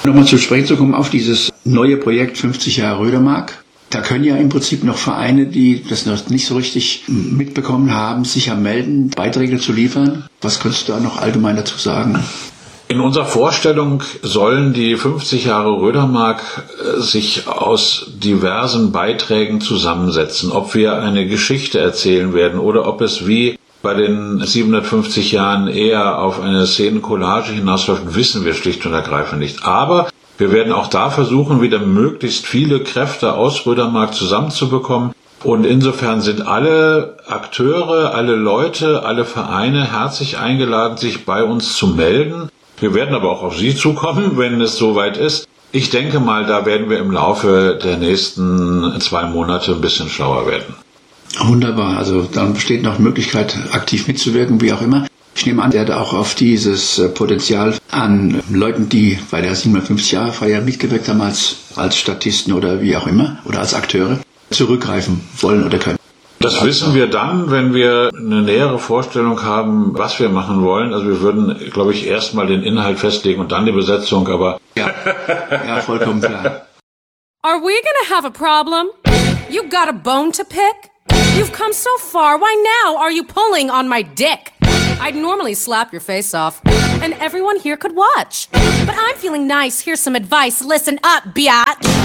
Nochmal zu sprechen zu kommen auf dieses neue Projekt 50 Jahre Rödermark. Da können ja im Prinzip noch Vereine, die das noch nicht so richtig mitbekommen haben, sich ja melden, Beiträge zu liefern. Was könntest du da noch allgemein dazu sagen? In unserer Vorstellung sollen die 50 Jahre Rödermark sich aus diversen Beiträgen zusammensetzen. Ob wir eine Geschichte erzählen werden oder ob es wie bei den 750 Jahren eher auf eine Szenencollage hinausläuft, wissen wir schlicht und ergreifend nicht. Aber wir werden auch da versuchen, wieder möglichst viele Kräfte aus Rödermark zusammenzubekommen. Und insofern sind alle Akteure, alle Leute, alle Vereine herzlich eingeladen, sich bei uns zu melden. Wir werden aber auch auf Sie zukommen, wenn es soweit ist. Ich denke mal, da werden wir im Laufe der nächsten 2 Monate ein bisschen schlauer werden. Wunderbar, also dann besteht noch Möglichkeit, aktiv mitzuwirken, wie auch immer. Ich nehme an, der da auch auf dieses Potenzial an Leuten, die bei der 750-Jahre-Feier mitgewirkt haben als Statisten oder wie auch immer, oder als Akteure, zurückgreifen wollen oder können. Das wissen wir dann, wenn wir eine nähere Vorstellung haben, was wir machen wollen. Also wir würden, glaube ich, erstmal den Inhalt festlegen und dann die Besetzung, aber... Ja, vollkommen klar. Are we gonna have a problem? You got a bone to pick? You've come so far, why now are you pulling on my dick? I'd normally slap your face off, and everyone here could watch. But I'm feeling nice, here's some advice, listen up, biatch.